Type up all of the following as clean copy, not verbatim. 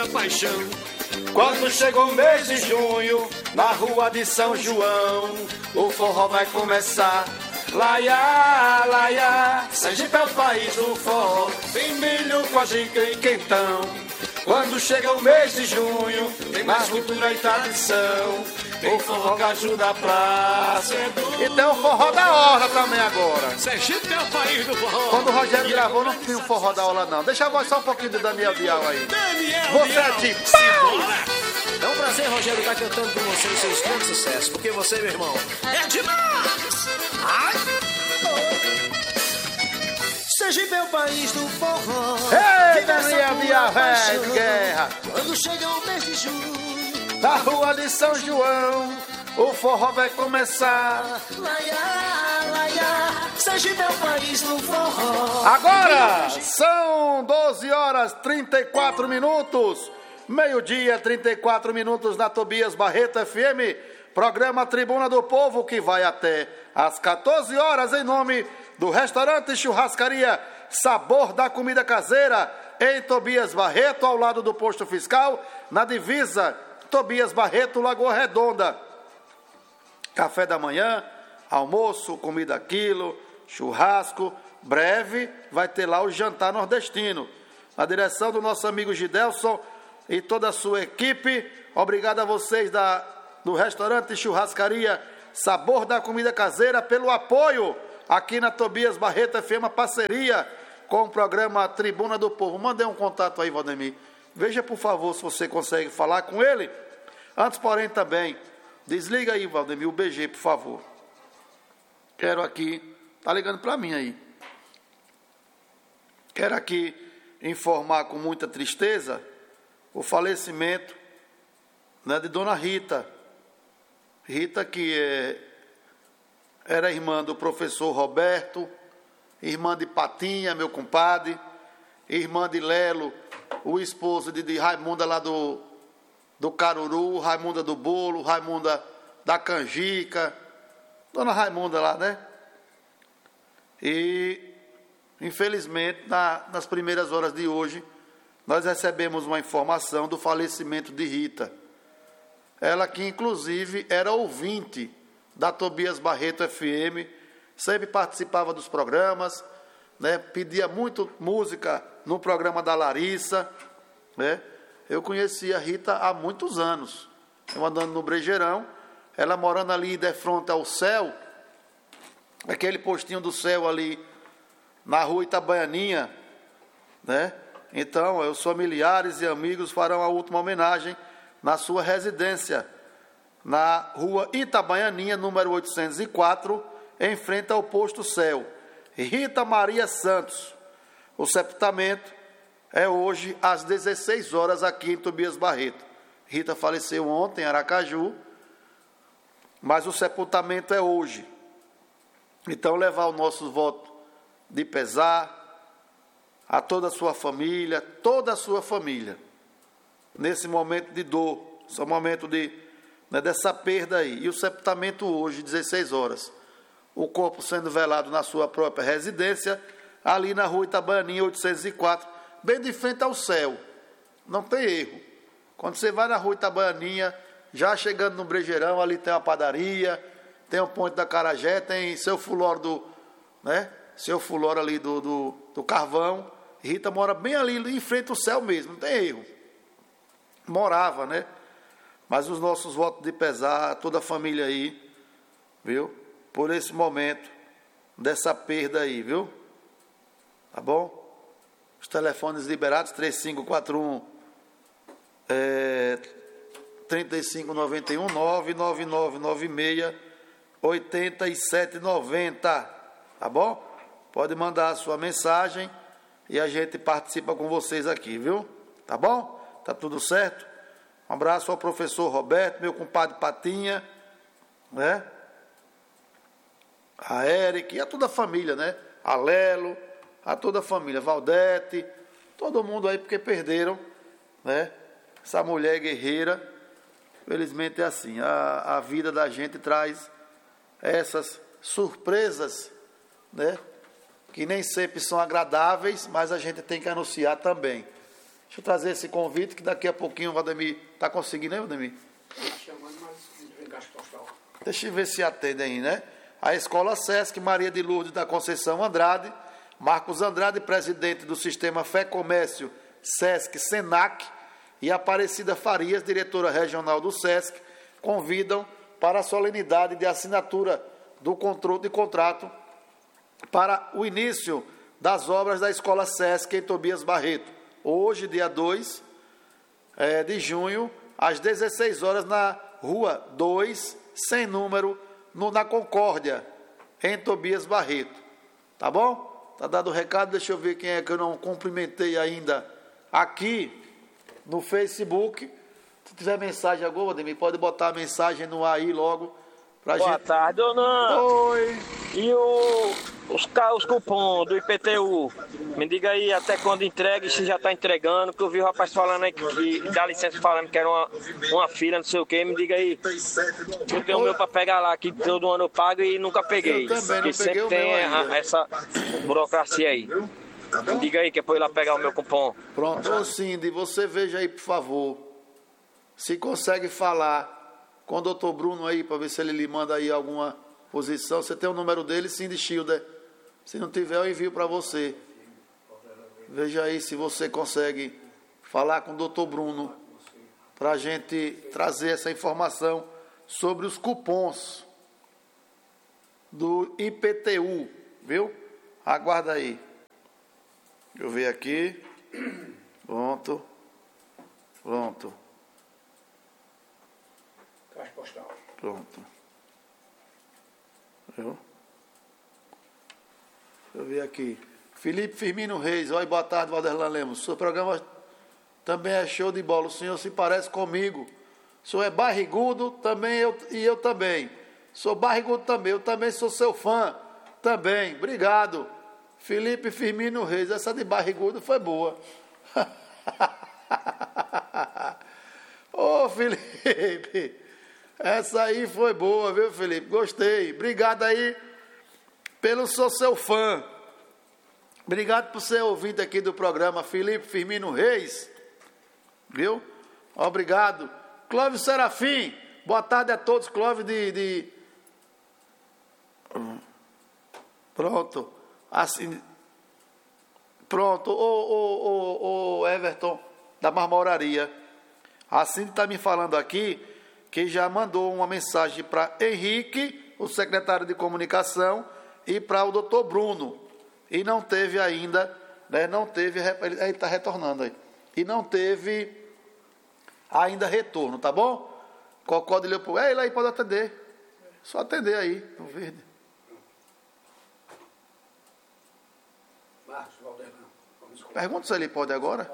muita paixão. Quando chega o mês de junho, na rua de São João, o forró vai começar. Laiá, laiá, Sergipe é o país do forró, tem milho, canjica e quentão. Quando chega o mês de junho, tem mais cultura e tradição. O forró Caju da praça. E tem o forró da orla também agora. Sergipe é o país do forró. Quando o Rogério gravou, não tinha o forró da orla não. Deixa a voz só um pouquinho do Daniel Dial aí. Você é tipo... É um prazer, Rogério, estar cantando com você os seus grandes sucessos. Porque você, meu irmão, é demais! Ai! Sergipe é o país do forró. Ei, Daniel Dial, velho, guerra. Quando chega o mês de junho, na rua de São João, o forró vai começar. Laiá, laiá, Sergipe é o país do forró. Agora são 12 horas 34 minutos. Meio-dia, 34 minutos na Tobias Barreto FM. Programa Tribuna do Povo, que vai até às 14 horas em nome do restaurante Churrascaria Sabor da Comida Caseira, em Tobias Barreto, ao lado do posto fiscal, na divisa Tobias Barreto, Lagoa Redonda. Café da manhã, almoço, comida quilo, churrasco. Breve vai ter lá o jantar nordestino. Na direção do nosso amigo Gidelson e toda a sua equipe. Obrigado a vocês do restaurante Churrascaria Sabor da Comida Caseira pelo apoio aqui na Tobias Barreto FM, parceria com o programa Tribuna do Povo. Mandei um contato aí, Valdemir. Veja, por favor, se você consegue falar com ele. Antes, porém, também, desliga aí, Valdemir, o BG, por favor. Quero aqui, tá ligando para mim aí. Quero aqui informar com muita tristeza o falecimento, né, de Dona Rita. Rita, que era irmã do professor Roberto, irmã de Patinha, meu compadre, irmã de Lelo, o esposo de Raimunda lá do Caruru, Raimunda do Bolo, Raimunda da Canjica, Dona Raimunda lá, né? E, infelizmente, nas primeiras horas de hoje, nós recebemos uma informação do falecimento de Rita. Ela que, inclusive, era ouvinte da Tobias Barreto FM, sempre participava dos programas, né? Pedia muito música no programa da Larissa, né? Eu conheci a Rita há muitos anos. Eu andando no Brejeirão, ela morando ali de frente ao Céu, aquele postinho do Céu ali na rua Itabaianinha, né? Então, os familiares e amigos farão a última homenagem na sua residência, na rua Itabaianinha, número 804, em frente ao posto Céu. Rita Maria Santos. O sepultamento é hoje às 16 horas aqui em Tobias Barreto. Rita faleceu ontem em Aracaju, mas o sepultamento é hoje. Então, levar o nosso voto de pesar a toda a sua família, nesse momento de dor, esse momento dessa perda aí. E o sepultamento hoje, 16 horas. O corpo sendo velado na sua própria residência, ali na rua Itabaianinha 804, bem de frente ao Céu. Não tem erro. Quando você vai na rua Itabaianinha, já chegando no Brejeirão, ali tem uma padaria, tem o Ponte da Carajé, tem seu Fulório seu Fulório ali do Carvão. Rita mora bem ali em frente ao Céu mesmo, não tem erro. Morava, né? Mas os nossos votos de pesar, toda a família aí, viu? Por esse momento, dessa perda aí, viu? Tá bom? Os telefones liberados, 3541 3591 99996 8790, tá bom? Pode mandar a sua mensagem e a gente participa com vocês aqui, viu? Tá bom? Tá tudo certo? Um abraço ao professor Roberto, meu compadre Patinha, né? A Eric e a toda a família, né? A Lelo, a toda a família, Valdete, todo mundo aí, porque perderam, né? Essa mulher guerreira. Felizmente é assim, a vida da gente traz essas surpresas, né? Que nem sempre são agradáveis, mas a gente tem que anunciar também. Deixa eu trazer esse convite, que daqui a pouquinho o Valdemir está conseguindo, né, Valdemir? Deixa eu ver se atende aí, né? A Escola Sesc Maria de Lourdes da Conceição Andrade, Marcos Andrade, presidente do Sistema Fé Comércio Sesc Senac, e Aparecida Farias, diretora regional do Sesc, convidam para a solenidade de assinatura do contrato para o início das obras da Escola Sesc em Tobias Barreto. Hoje, dia 2 de junho, às 16 horas, na Rua 2, sem número, na Concórdia, em Tobias Barreto. Tá bom? Tá dado o recado, deixa eu ver quem é que eu não cumprimentei ainda aqui no Facebook. Se tiver mensagem agora, Ademir, pode botar a mensagem no ar aí logo pra gente. Boa tarde, dona. Oi. E os cupons do IPTU? Me diga aí até quando entrega e se já está entregando, que eu vi o rapaz falando aí que dá licença falando que era uma fila, não sei o que. Me diga aí. Eu tenho o meu para pegar lá, que todo ano eu pago e nunca peguei. Eu também não peguei sempre o tem meu ainda. essa burocracia aí. Me diga aí que é para eu ir lá pegar o meu cupom. Pronto. Ô Cindy, você veja aí, por favor, se consegue falar com o doutor Bruno aí, para ver se ele lhe manda aí alguma posição. Você tem o número dele, Cindy Schilder. Se não tiver, eu envio para você. Veja aí se você consegue falar com o doutor Bruno para a gente trazer essa informação sobre os cupons do IPTU, viu? Aguarda aí. Deixa eu ver aqui. Pronto. Caixa postal. Pronto. Viu? Deixa eu ver aqui. Felipe Firmino Reis. Oi, boa tarde, Valderlan Lemos. Seu programa também é show de bola. O senhor se parece comigo. O senhor é barrigudo, também eu também. Sou barrigudo também. Eu também sou seu fã. Também. Obrigado. Felipe Firmino Reis. Essa de barrigudo foi boa. Ô, Felipe. Essa aí foi boa, viu, Felipe? Gostei. Obrigado aí pelo seu fã. Obrigado por ser ouvinte aqui do programa, Felipe Firmino Reis. Viu? Obrigado. Clóvis Serafim. Boa tarde a todos. Clóvis Pronto. Assim. Pronto. O Everton da Marmoraria. Assim está me falando aqui que já mandou uma mensagem para Henrique, o secretário de comunicação, e para o doutor Bruno. E não teve ainda, né, ele está retornando aí. E não teve ainda retorno, tá bom? Cocó de Leopoldo. Ele aí pode atender. Só atender aí, no verde. Marcos, Valderlan. Pergunta se ele pode agora.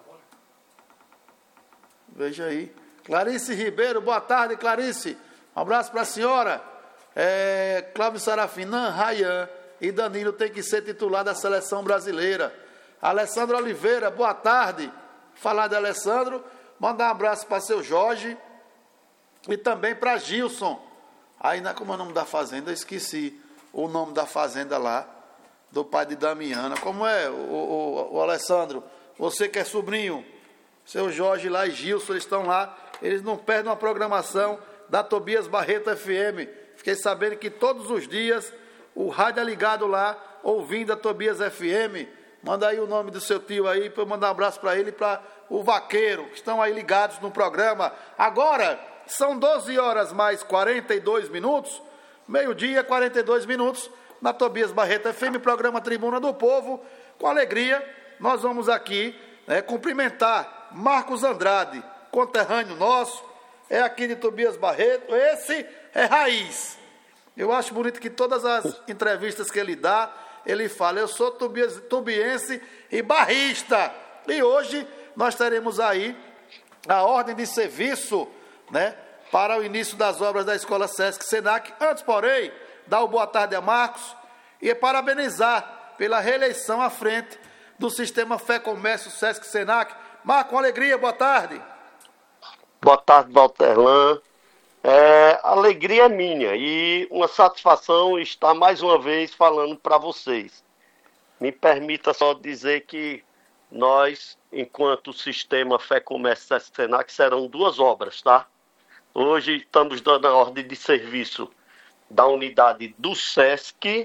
Veja aí. Clarice Ribeiro, boa tarde, Clarice. Um abraço para a senhora. Cláudio Sarafinã, Rayan e Danilo tem que ser titular da seleção brasileira. Alessandro Oliveira, boa tarde. Falar de Alessandro, mandar um abraço para seu Jorge e também para Gilson. Aí, como é o nome da fazenda? Eu esqueci o nome da fazenda lá, do pai de Damiana. Como é, o Alessandro? Você que é sobrinho, seu Jorge lá e Gilson, eles estão lá. Eles não perdem uma programação da Tobias Barreto FM. Fiquei sabendo que todos os dias o rádio é ligado lá, ouvindo a Tobias FM. Manda aí o nome do seu tio aí, para eu mandar um abraço para ele e para o Vaqueiro, que estão aí ligados no programa. Agora, são 12 horas mais 42 minutos, meio-dia, 42 minutos, na Tobias Barreto FM, programa Tribuna do Povo. Com alegria, nós vamos aqui cumprimentar Marcos Andrade, conterrâneo nosso, é aqui de Tobias Barreto. Esse é raiz. Eu acho bonito que todas as entrevistas que ele dá, ele fala, eu sou tubiense e barrista. E hoje nós teremos aí a ordem de serviço, né, para o início das obras da Escola Sesc Senac. Antes, porém, dar uma boa tarde a Marcos e parabenizar pela reeleição à frente do Sistema Fé Comércio Sesc Senac. Marcos, uma alegria, boa tarde. Boa tarde, Valderlan. Alegria minha e uma satisfação estar mais uma vez falando para vocês. Me permita só dizer que nós enquanto o sistema Fé Comércio Sesc Senac, serão 2 obras, tá? Hoje estamos dando a ordem de serviço da unidade do Sesc,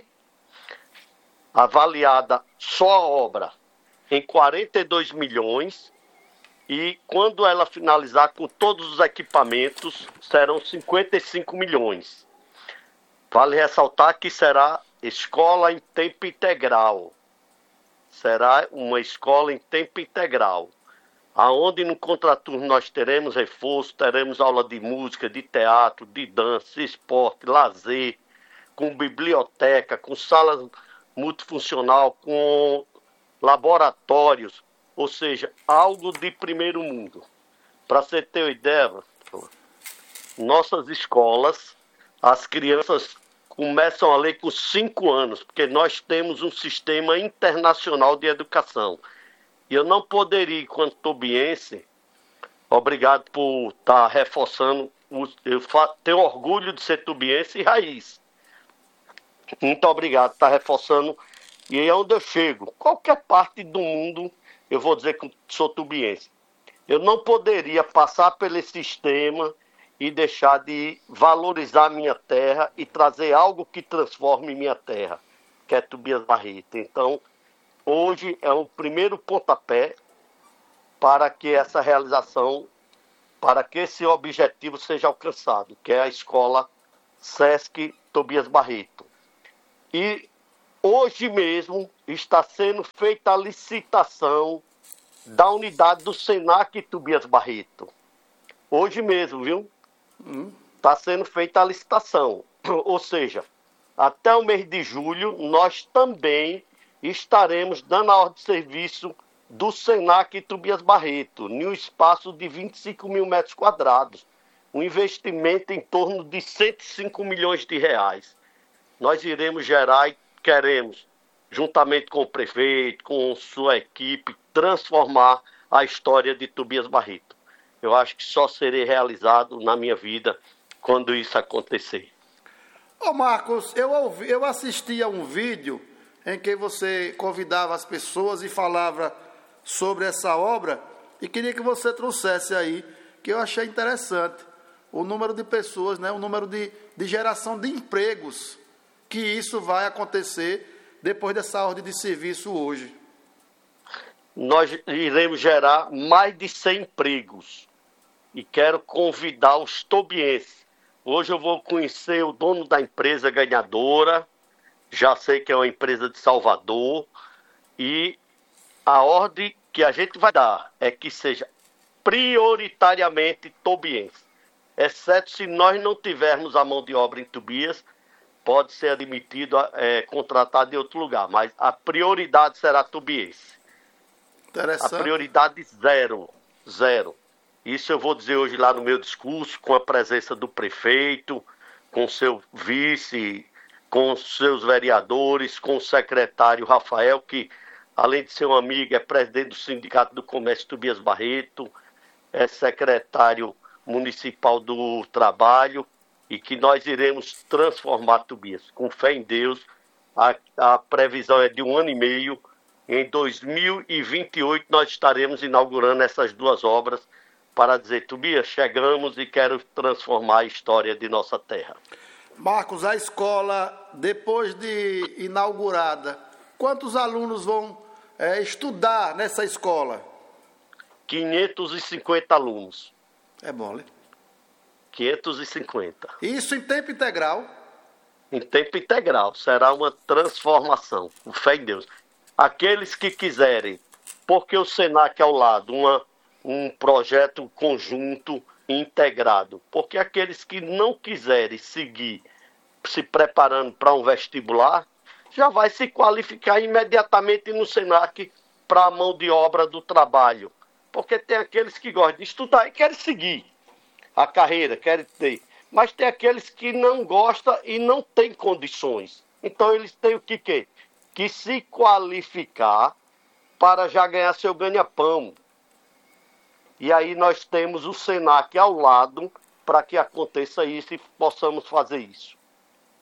avaliada só a obra em 42 milhões, e quando ela finalizar com todos os equipamentos, serão 55 milhões. Vale ressaltar que será escola em tempo integral. Será uma escola em tempo integral, aonde no contraturno nós teremos reforço, teremos aula de música, de teatro, de dança, esporte, lazer, com biblioteca, com sala multifuncional, com laboratórios, ou seja, algo de primeiro mundo. Para você ter uma ideia, nossas escolas, as crianças começam a ler com 5 anos, porque nós temos um sistema internacional de educação. E eu não poderia, enquanto tobiense, obrigado por estar reforçando, eu tenho orgulho de ser tobiense e raiz. Muito obrigado por estar reforçando. E é onde eu chego. Qualquer parte do mundo, eu vou dizer que sou tubiense. Eu não poderia passar pelo sistema e deixar de valorizar minha terra e trazer algo que transforme minha terra, que é Tobias Barreto. Então, hoje é o primeiro pontapé para que essa realização, para que esse objetivo seja alcançado, que é a escola Sesc Tobias Barreto. E hoje mesmo está sendo feita a licitação da unidade do Senac Tobias Barreto. Hoje mesmo, viu? Está sendo feita a licitação. Ou seja, até o mês de julho, nós também estaremos dando a ordem de serviço do Senac Tobias Barreto, em um espaço de 25 mil metros quadrados. Um investimento em torno de 105 milhões de reais. Nós iremos gerar e queremos, juntamente com o prefeito, com sua equipe, transformar a história de Tobias Barreto. Eu acho que só serei realizado na minha vida quando isso acontecer. Ô Marcos, eu assisti a um vídeo em que você convidava as pessoas e falava sobre essa obra e queria que você trouxesse aí, que eu achei interessante, o número de pessoas, né, o número de geração de empregos, que isso vai acontecer depois dessa ordem de serviço hoje. Nós iremos gerar mais de 100 empregos e quero convidar os tobienses. Hoje eu vou conhecer o dono da empresa ganhadora, já sei que é uma empresa de Salvador, e a ordem que a gente vai dar é que seja prioritariamente tobiense, exceto se nós não tivermos a mão de obra em Tobias, pode ser admitido, contratado em outro lugar, mas a prioridade será tobiense. Interessante. A prioridade zero. Isso eu vou dizer hoje lá no meu discurso, com a presença do prefeito, com seu vice, com seus vereadores, com o secretário Rafael, que além de ser um amigo, é presidente do Sindicato do Comércio Tobias Barreto, é secretário municipal do Trabalho, e que nós iremos transformar Tobias. Com fé em Deus, a previsão é de 1 ano e meio. Em 2028 nós estaremos inaugurando essas 2 obras para dizer, Tobias, chegamos e quero transformar a história de nossa terra. Marcos, a escola, depois de inaugurada, quantos alunos vão estudar nessa escola? 550 alunos. É bom, né? 550. Isso em tempo integral? Em tempo integral. Será uma transformação. Com fé em Deus. Aqueles que quiserem, porque o Senac ao lado, um projeto conjunto integrado. Porque aqueles que não quiserem seguir se preparando para um vestibular, já vai se qualificar imediatamente no Senac para a mão de obra do trabalho. Porque tem aqueles que gostam de estudar e querem seguir a carreira, querem ter. Mas tem aqueles que não gostam e não têm condições. Então eles têm o que quer? Que se qualificar para já ganhar seu ganha-pão. E aí nós temos o Senac ao lado para que aconteça isso e possamos fazer isso.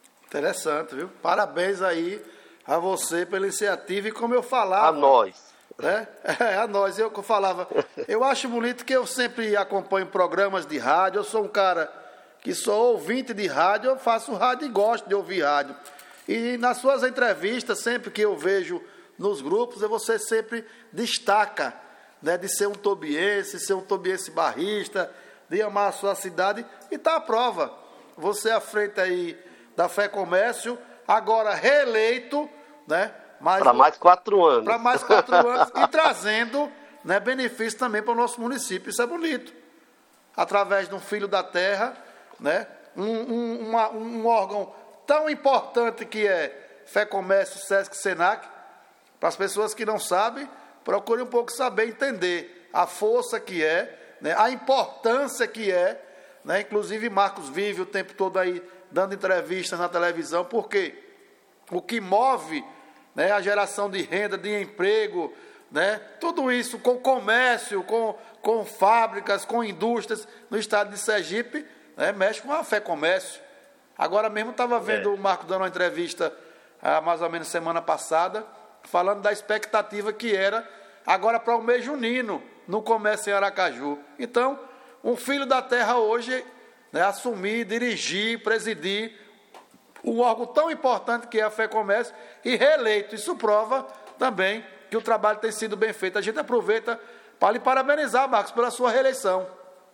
Interessante, viu? Parabéns aí a você pela iniciativa e como eu falava... A nós. Né? A nós, eu falava. Eu acho bonito que eu sempre acompanho programas de rádio. Eu sou um cara que sou ouvinte de rádio, eu faço rádio e gosto de ouvir rádio. E nas suas entrevistas, sempre que eu vejo nos grupos, você sempre destaca, né, de ser um tobiense barrista, de amar a sua cidade, e está à prova. Você à frente aí da Fé Comércio, agora reeleito, né? Para mais 4 anos. Para mais 4 anos e trazendo, né, benefício também para o nosso município. Isso é bonito. Através de um filho da terra, né, um órgão tão importante que é Fé Comércio, Sesc, Senac. Para as pessoas que não sabem, procure um pouco saber, entender a força que é, né, a importância que é, né, inclusive Marcos vive o tempo todo aí dando entrevistas na televisão, porque o que move, né, a geração de renda, de emprego, né, tudo isso com comércio, com fábricas, com indústrias no estado de Sergipe, né, mexe com a Fé Comércio. Agora mesmo estava vendo o Marco dando uma entrevista, mais ou menos semana passada, falando da expectativa que era agora para o mês junino no comércio em Aracaju. Então, um filho da terra hoje, né, assumir, dirigir, presidir um órgão tão importante que é a Fé Comércio e reeleito. Isso prova também que o trabalho tem sido bem feito. A gente aproveita para lhe parabenizar, Marcos, pela sua reeleição.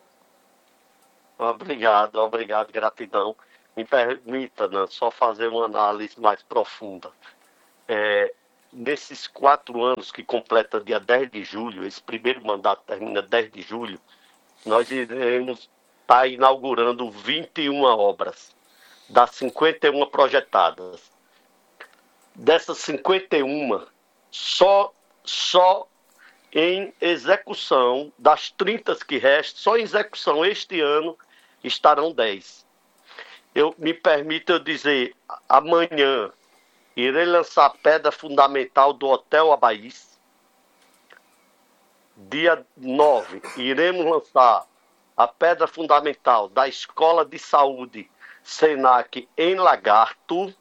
Obrigado, gratidão. Me permita, né, só fazer uma análise mais profunda. Nesses 4 anos que completa dia 10 de julho, esse primeiro mandato termina 10 de julho, nós iremos estar inaugurando 21 obras, das 51 projetadas. Dessas 51, só em execução, das 30 que restam, só em execução este ano estarão 10. Me permita dizer, amanhã irei lançar a pedra fundamental do Hotel Abaís. Dia 9, iremos lançar a pedra fundamental da Escola de Saúde Senac em Lagarto.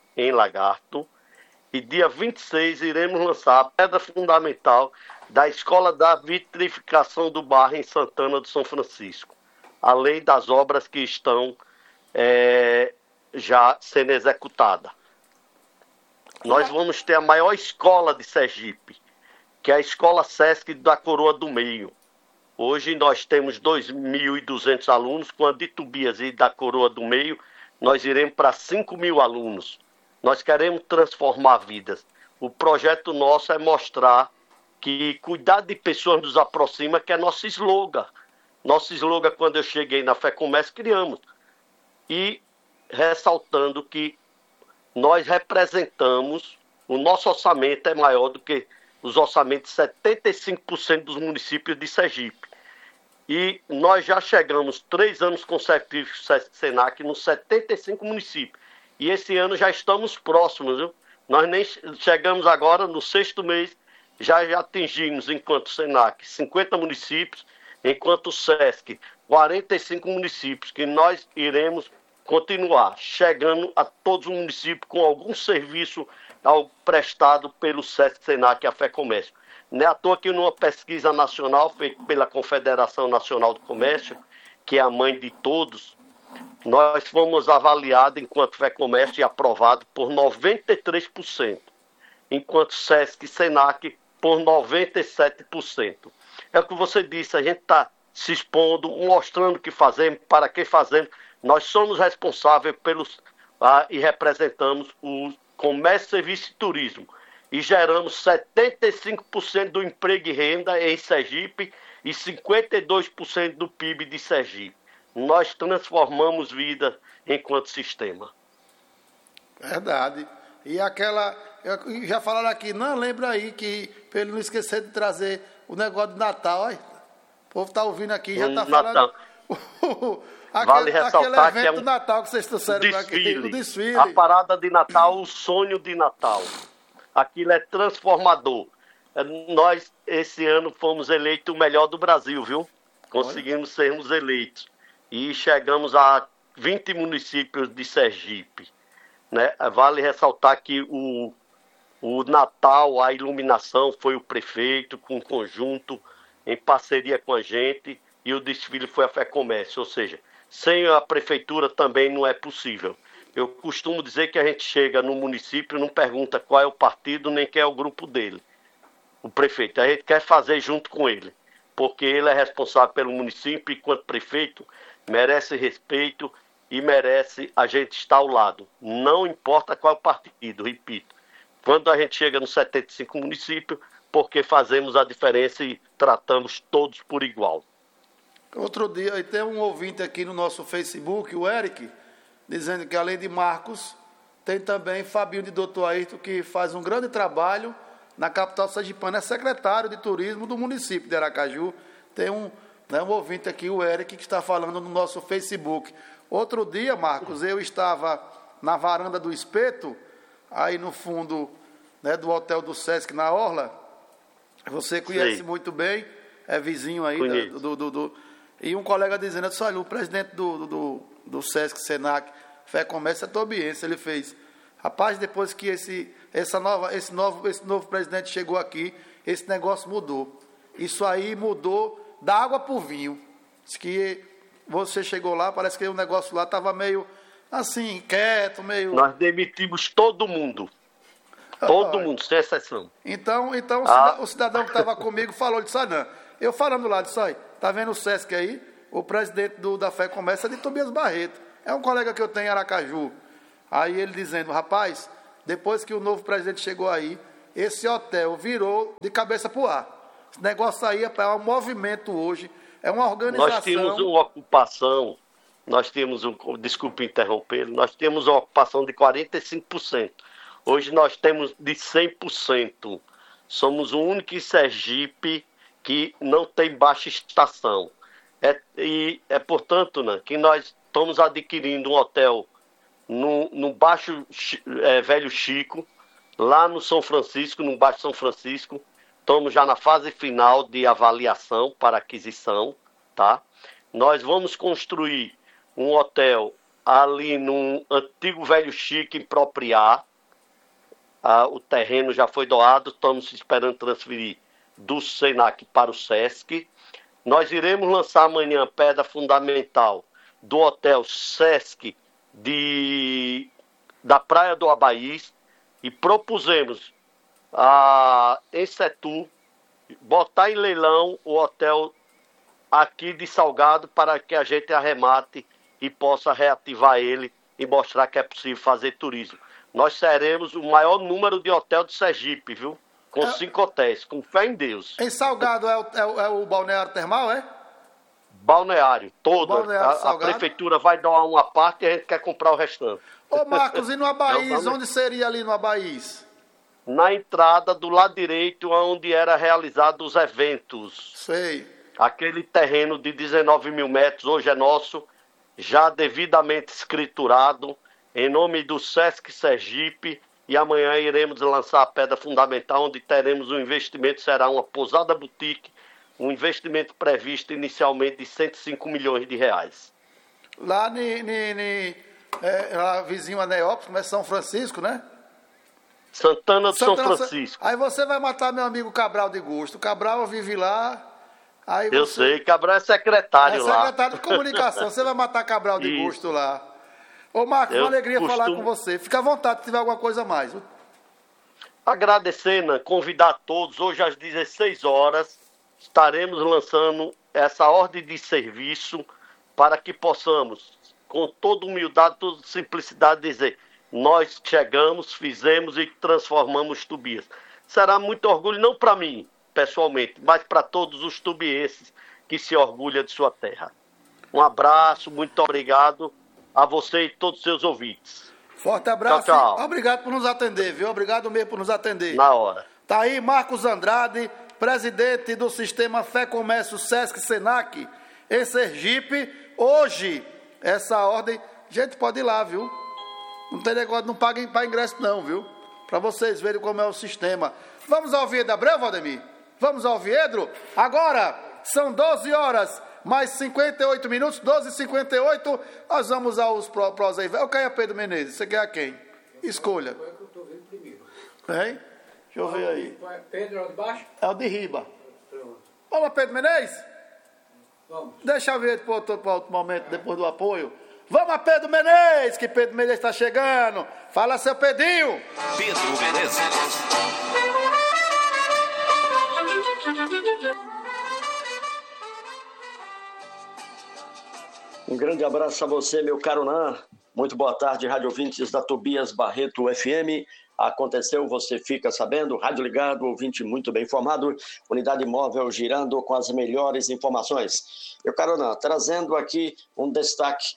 E dia 26 iremos lançar a pedra fundamental da Escola da Vitrificação do Barro em Santana do São Francisco. Além das obras que estão já sendo executadas. Nós vamos ter a maior escola de Sergipe, que é a Escola Sesc da Coroa do Meio. Hoje nós temos 2.200 alunos, com a de Tobias e da Coroa do Meio, nós iremos para 5.000 alunos. Nós queremos transformar vidas. O projeto nosso é mostrar que cuidar de pessoas nos aproxima, que é nosso slogan. Nosso slogan, quando eu cheguei na Fé Comércio, criamos. E ressaltando que nós representamos, o nosso orçamento é maior do que os orçamentos de 75% dos municípios de Sergipe. E nós já chegamos 3 anos consecutivos Senac nos 75 municípios. E esse ano já estamos próximos, viu? Nós nem chegamos agora, no 6º mês, já atingimos, enquanto Senac, 50 municípios, enquanto Sesc, 45 municípios, que nós iremos continuar chegando a todos os municípios com algum serviço prestado pelo Sesc Senac e a Fé Comércio. Não é à toa que numa pesquisa nacional feita pela Confederação Nacional do Comércio, que é a mãe de todos, nós fomos avaliados enquanto Fé Comércio e aprovado por 93%, enquanto Sesc e Senac por 97%. É o que você disse, a gente está se expondo, mostrando o que fazemos, para que fazemos. Nós somos responsáveis e representamos o comércio, serviço e turismo. E geramos 75% do emprego e renda em Sergipe e 52% do PIB de Sergipe. Nós transformamos vida enquanto sistema. Verdade. E já falaram aqui, não, lembra aí que, para ele não esquecer de trazer o negócio de Natal, olha. O povo está ouvindo aqui, já está falando. Vale ressaltar aquele evento que é do Natal que vocês trouxeram aqui, o desfile. A parada de Natal, o sonho de Natal. Aquilo é transformador. Nós, esse ano, fomos eleitos o melhor do Brasil, viu? Conseguimos sermos eleitos. E chegamos a 20 municípios de Sergipe. Né? Vale ressaltar que o O Natal, a iluminação foi o prefeito com o conjunto, em parceria com a gente, e o desfile foi a FEComércio, ou seja, sem a prefeitura também não é possível. Eu costumo dizer que a gente chega no município e não pergunta qual é o partido nem quem é o grupo dele, o prefeito. A gente quer fazer junto com ele, porque ele é responsável pelo município e, enquanto prefeito, merece respeito e merece a gente estar ao lado. Não importa qual é o partido, repito. Quando a gente chega nos 75 municípios, porque fazemos a diferença e tratamos todos por igual. Outro dia, tem um ouvinte aqui no nosso Facebook, o Eric, dizendo que além de Marcos, tem também Fabinho de Doutor Ayrton, que faz um grande trabalho na capital sergipana, é secretário de turismo do município de Aracaju. Tem um ouvinte aqui, o Eric, que está falando no nosso Facebook. Outro dia, Marcos, eu estava na varanda do Espeto, aí no fundo, né, do hotel do Sesc na Orla. Você conhece muito bem, é vizinho aí e um colega dizendo, olha, o presidente do Sesc Senac FEComércio é tobiense. Ele fez, rapaz, depois que esse novo presidente chegou aqui, esse negócio mudou. Isso aí mudou da água para o vinho. Diz que você chegou lá, parece que o negócio lá estava meio assim, quieto, meio... Nós demitimos todo mundo. Todo mundo, sem exceção. Então o cidadão que estava comigo falou, ele disse, não, eu falando lá, disse, tá vendo o Sesc aí? O presidente da FEComércio é de Tobias Barreto. É um colega que eu tenho em Aracaju. Aí ele dizendo, rapaz, depois que o novo presidente chegou aí, esse hotel virou de cabeça pro ar. Esse negócio aí é um movimento hoje, é uma organização... Nós temos uma ocupação, desculpe interromper, nós temos uma ocupação de 45%. Hoje nós temos de 100%. Somos o único em Sergipe que não tem baixa estação. Portanto, né, que nós estamos adquirindo um hotel no Baixo Velho Chico, lá no São Francisco, no Baixo São Francisco. Estamos já na fase final de avaliação para aquisição, tá? Nós vamos construir um hotel ali no antigo Velho Chico, em Propriá. O terreno já foi doado, estamos esperando transferir do Senac para o Sesc. Nós iremos lançar amanhã a pedra fundamental do Hotel Sesc da Praia do Abaís e propusemos em Setu botar em leilão o hotel aqui de Salgado para que a gente arremate e possa reativar ele e mostrar que é possível fazer turismo. Nós seremos o maior número de hotel de Sergipe, viu? Com 5 hotéis, com fé em Deus. Em Salgado é o balneário termal, é? Balneário, todo. A prefeitura vai doar uma parte e a gente quer comprar o restante. Ô Marcos, e no Abaís, onde seria ali no Abaís? Na entrada do lado direito, onde era realizado os eventos. Sei. Aquele terreno de 19 mil metros, hoje é nosso, já devidamente escriturado, em nome do Sesc Sergipe, e amanhã iremos lançar a pedra fundamental, onde teremos um investimento, será uma pousada boutique, um investimento previsto inicialmente de 105 milhões de reais. Lá vizinho a Neópolis, mas São Francisco, né? Santana do São Francisco. Aí você vai matar meu amigo Cabral de Gosto. Cabral vive lá. Aí eu sei, Cabral é secretário lá. É secretário de comunicação. Você vai matar Cabral de Gosto lá. Ô Marcos, uma alegria falar com você. Fica à vontade se tiver alguma coisa a mais. Agradecendo, convidar todos. Hoje às 16 horas estaremos lançando essa ordem de serviço para que possamos, com toda humildade, toda simplicidade, dizer: nós chegamos, fizemos e transformamos Tobias. Será muito orgulho, não para mim, pessoalmente, mas para todos os tubienses que se orgulham de sua terra. Um abraço, muito obrigado a você e todos os seus ouvintes. Forte abraço. Tchau, tchau. Obrigado por nos atender, viu? Obrigado mesmo por nos atender. Na hora. Tá aí Marcos Andrade, presidente do Sistema FEComércio Sesc Senac, em Sergipe. Hoje, essa ordem, gente, pode ir lá, viu? Não tem negócio, não paguem para ingresso não, viu? Para vocês verem como é o sistema. Vamos ao Viedro Abreu, Valdemir? Vamos ao Viedro? Agora, são 12 horas, mais 58 minutos, 12h58. Nós vamos aos prós aí. Eu quero a Pedro Menezes, você quer a quem? Escolha. Hein? Deixa eu ver aí. Pedro, é o de baixo? É o de riba. Vamos, Pedro Menezes? Vamos. Deixa eu ver para outro momento, depois do apoio. Vamos, Pedro Menezes, que Pedro Menezes está chegando. Fala, seu Pedrinho. Pedro Menezes. Um grande abraço a você, meu caro Nan. Muito boa tarde, rádio ouvintes da Tobias Barreto FM. Aconteceu, você fica sabendo, rádio ligado, ouvinte muito bem informado, unidade móvel girando com as melhores informações. Meu caro Nan, trazendo aqui um destaque,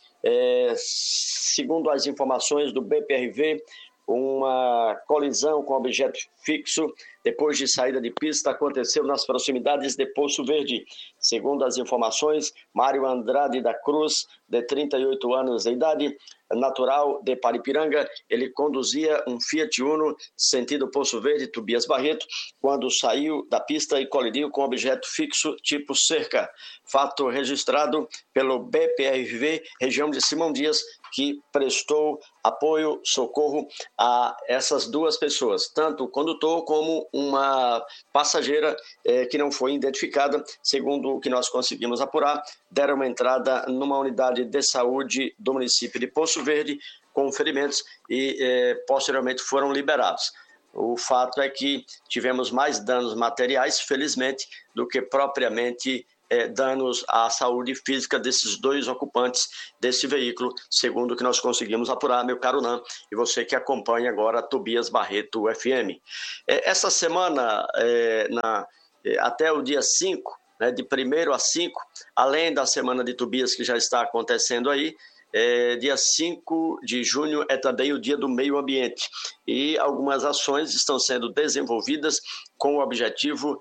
segundo as informações do BPRV, uma colisão com objeto fixo depois de saída de pista aconteceu nas proximidades de Poço Verde. Segundo as informações, Mário Andrade da Cruz, de 38 anos de idade, natural de Paripiranga, ele conduzia um Fiat Uno sentido Poço Verde, Tobias Barreto, quando saiu da pista e colidiu com objeto fixo tipo cerca. Fato registrado pelo BPRV, região de Simão Dias, que prestou apoio, socorro a essas duas pessoas, tanto o condutor como uma passageira que não foi identificada. Segundo o que nós conseguimos apurar, deram uma entrada numa unidade de saúde do município de Poço Verde com ferimentos e posteriormente foram liberados. O fato é que tivemos mais danos materiais, felizmente, do que propriamente danos à saúde física desses dois ocupantes desse veículo, segundo o que nós conseguimos apurar, meu caro Nan, e você que acompanha agora a Tobias Barreto FM. Essa semana, até o dia 5, de 1º a 5, além da semana de Tobias que já está acontecendo aí, dia 5 de junho é também o dia do meio ambiente e algumas ações estão sendo desenvolvidas com o objetivo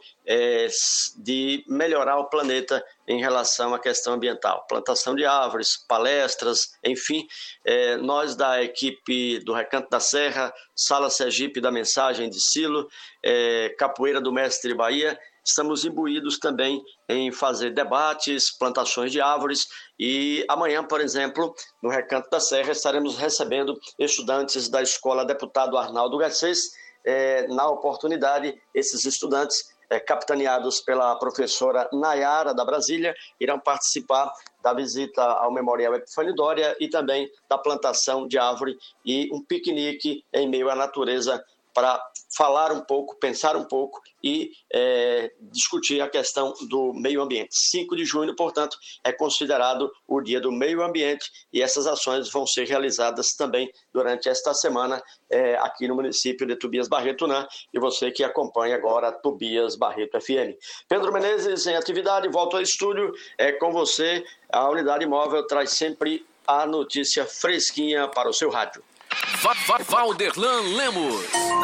de melhorar o planeta em relação à questão ambiental. Plantação de árvores, palestras, enfim, nós da equipe do Recanto da Serra, Sala Sergipe da Mensagem de Silo, Capoeira do Mestre Bahia, estamos imbuídos também em fazer debates, plantações de árvores e amanhã, por exemplo, no Recanto da Serra, estaremos recebendo estudantes da Escola Deputado Arnaldo Garcês. Na oportunidade, esses estudantes, capitaneados pela professora Nayara da Brasília, irão participar da visita ao Memorial Epifânio Doria e também da plantação de árvore e um piquenique em meio à natureza para falar um pouco, pensar um pouco e discutir a questão do meio ambiente. 5 de junho, portanto, é considerado o Dia do Meio Ambiente e essas ações vão ser realizadas também durante esta semana aqui no município de Tobias Barreto, né? E você que acompanha agora a Tobias Barreto FM. Pedro Menezes em atividade, volto ao estúdio, com você. A unidade móvel traz sempre a notícia fresquinha para o seu rádio. Valderlan Lemos.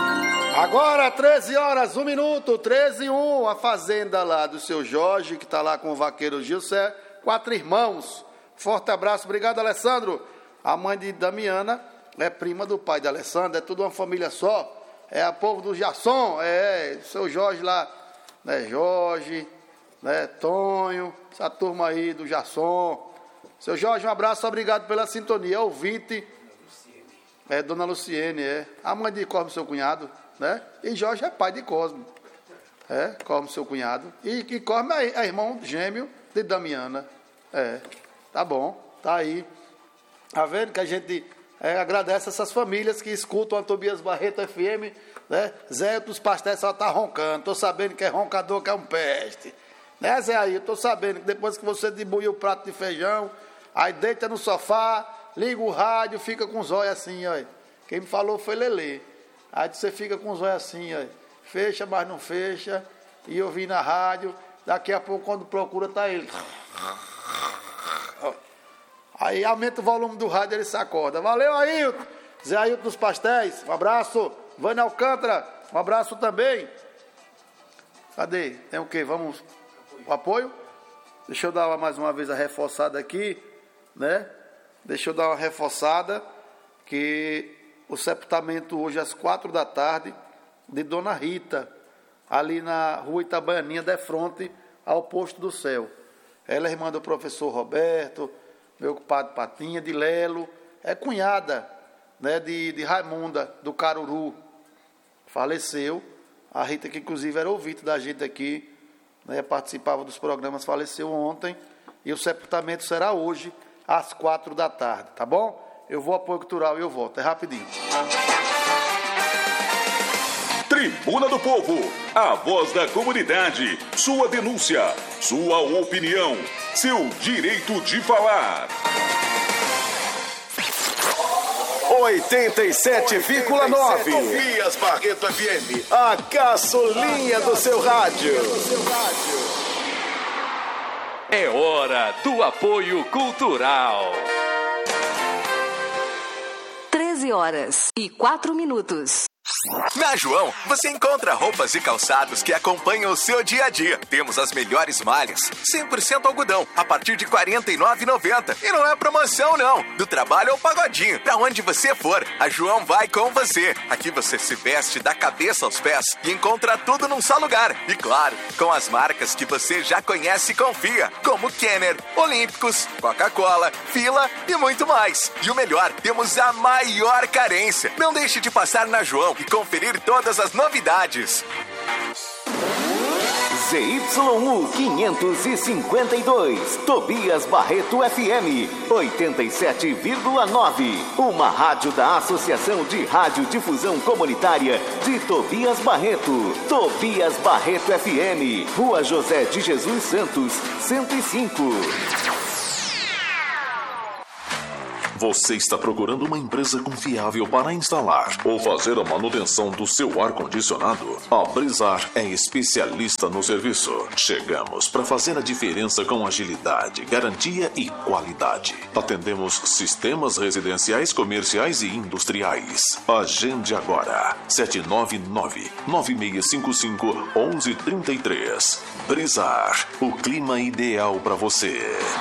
Agora, 13 horas, 1 minuto, 13h01, a fazenda lá do seu Jorge, que está lá com o vaqueiro Gilcé, 4 irmãos. Forte abraço, obrigado, Alessandro. A mãe de Damiana é prima do pai de Alessandro, é tudo uma família só. É a povo do Jasson, seu Jorge lá, né, Jorge, né, Tonho, essa turma aí do Jasson. Seu Jorge, um abraço, obrigado pela sintonia, ouvinte. Dona Luciene, a mãe de Cosmo, seu cunhado, né? E Jorge é pai de Cosmo, Cosmo, seu cunhado. E Cosmo é irmão gêmeo de Damiana, tá bom, tá aí. Tá vendo que a gente agradece essas famílias que escutam a Tobias Barreto FM, né? Zé dos Pastéis só tá roncando, tô sabendo que é roncador, que é um peste, né, Zé? Aí, eu tô sabendo que depois que você dibuiu o prato de feijão, aí deita no sofá, liga o rádio, fica com os olhos assim, ó. Quem me falou foi Lelê. Aí você fica com os olhos assim, ó. Fecha, mas não fecha. E eu vim na rádio. Daqui a pouco, quando procura, tá ele. Aí aumenta o volume do rádio, ele se acorda. Valeu, Ailton. Zé Ailton dos Pastéis. Um abraço. Vânia Alcântara. Um abraço também. Cadê? Tem o quê? Vamos. O apoio? Deixa eu dar mais uma vez a reforçada aqui, né? Deixa eu dar uma reforçada, que o sepultamento hoje às 4 da tarde de Dona Rita, ali na rua Itabaianinha, de frente ao Posto do Céu. Ela é irmã do professor Roberto, meu compadre Patinha, de Lelo, é cunhada, né, de Raimunda, do Caruru. Faleceu, A Rita, que inclusive era ouvinte da gente aqui, né, participava dos programas, faleceu ontem. E o sepultamento será hoje, às 4 da tarde, tá bom? Eu vou ao apoio cultural e eu volto. É rapidinho. Tribuna do Povo, a voz da comunidade, sua denúncia, sua opinião, seu direito de falar. 87,9 Tobias Barreto FM, a caçulinha do seu rádio. É hora do apoio cultural. 13h04. Na João, você encontra roupas e calçados que acompanham o seu dia a dia. Temos as melhores malhas, 100% algodão, a partir de R$ 49,90. E não é promoção, não. Do trabalho ao pagodinho, pra onde você for, a João vai com você. Aqui você se veste da cabeça aos pés e encontra tudo num só lugar. E claro, com as marcas que você já conhece e confia, como Kenner, Olímpicos, Coca-Cola, Fila e muito mais. E o melhor, temos a maior carência. Não deixe de passar na João e conferir todas as novidades. ZYU 552, Tobias Barreto FM 87,9. Uma rádio da Associação de Radiodifusão Comunitária de Tobias Barreto. Tobias Barreto FM, Rua José de Jesus Santos, 105. Você está procurando uma empresa confiável para instalar ou fazer a manutenção do seu ar-condicionado? A Brizar é especialista no serviço. Chegamos para fazer a diferença com agilidade, garantia e qualidade. Atendemos sistemas residenciais, comerciais e industriais. Agende agora. 799-9655-1133. Brizar, o clima ideal para você.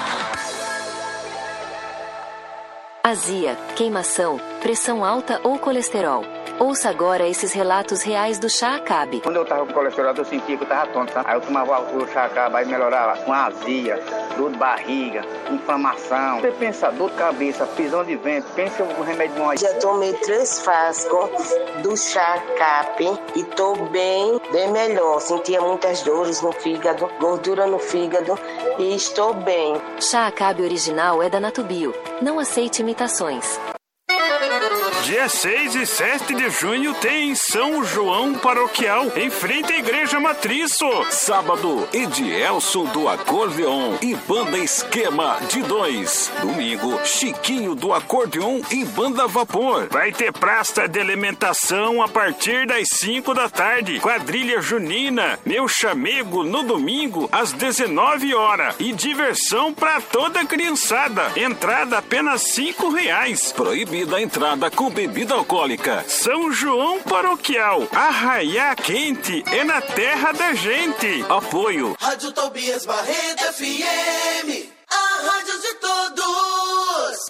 Azia, queimação, pressão alta ou colesterol. Ouça agora esses relatos reais do Chá Acabe. Quando eu tava com colesterol, eu sentia que eu tava tonto, tá? Aí eu tomava o Chá Acabe, aí melhorava com azia, dor de barriga, inflamação. Você pensa, dor de cabeça, prisão de ventre, pensa o remédio bom aí. Já tomei 3 frascos do Chá Acabe e tô bem melhor. Sentia muitas dores no fígado, gordura no fígado e estou bem. Chá Acabe original é da Natubio. Não aceite imitações. Dia 6 e 7 de junho tem São João Paroquial, em frente à Igreja Matriço. Sábado, Edielson do Acordeon e Banda Esquema de 2. Domingo, Chiquinho do Acordeon e Banda Vapor. Vai ter praça de alimentação a partir das 5 da tarde. Quadrilha junina, meu chamego no domingo às 19 horas. E diversão pra toda a criançada. Entrada apenas R$5. Proibida a entrada com bebida alcoólica. São João Paroquial, Arraiá Quente é na terra da gente. Apoio Rádio Tobias Barreto FM, a rádio de todos.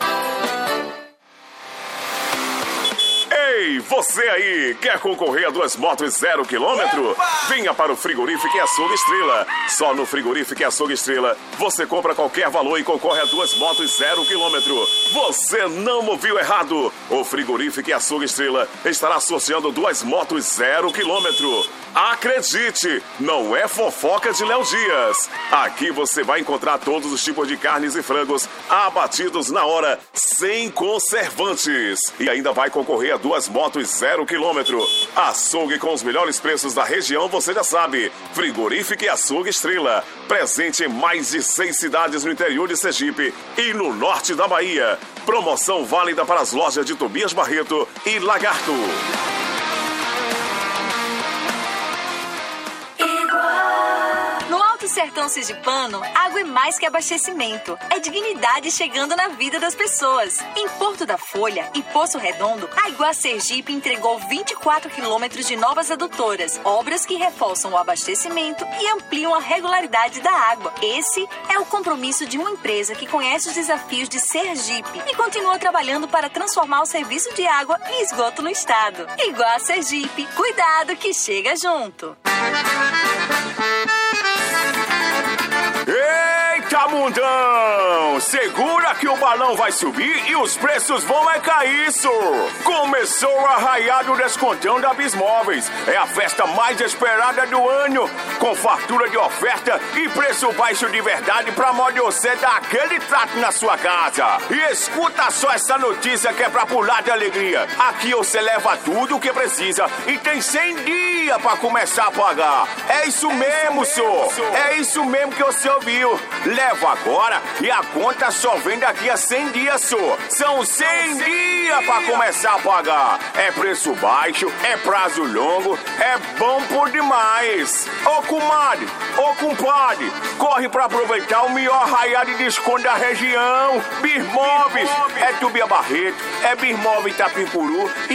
Ei, você aí, quer concorrer a 2 motos 0 km? Venha para o Frigorífico Açougue Estrela. Só no Frigorífico Açougue Estrela, você compra qualquer valor e concorre a 2 motos 0 km. Você não ouviu errado. O Frigorífico Açougue Estrela estará sorteando 2 motos 0 km. Acredite, não é fofoca de Léo Dias. Aqui você vai encontrar todos os tipos de carnes e frangos abatidos na hora, sem conservantes. E ainda vai concorrer a 2 motos 0 km. Açougue com os melhores preços da região, você já sabe. Frigorífico e Açougue Estrela. Presente em mais de 6 cidades no interior de Sergipe e no norte da Bahia. Promoção válida para as lojas de Tobias Barreto e Lagarto. Sertão Sergipano, água é mais que abastecimento. É dignidade chegando na vida das pessoas. Em Porto da Folha e Poço Redondo, a Iguá Sergipe entregou 24 quilômetros de novas adutoras, obras que reforçam o abastecimento e ampliam a regularidade da água. Esse é o compromisso de uma empresa que conhece os desafios de Sergipe e continua trabalhando para transformar o serviço de água e esgoto no estado. Iguá Sergipe, cuidado que chega junto. Eita, mundão! Segura que o balão vai subir e os preços vão cair, senhor! Começou o arraiar do descontão da Bismóveis. É a festa mais esperada do ano, com fartura de oferta e preço baixo de verdade pra modo você dar aquele trato na sua casa. E escuta só essa notícia que é pra pular de alegria. Aqui você leva tudo o que precisa e tem 100 dias pra começar a pagar. É isso mesmo, senhor! É isso mesmo que você ouviu. Leva agora e a conta só vem daqui a 100 dias, senhor. São 100 dias pra começar a pagar. É preço baixo, é prazo longo, é bom por demais. Ô comadre, ô compadre, corre pra aproveitar o melhor arraial de desconto da região. Bismóveis, é Tobia Barreto, é Bismóveis Itapicuru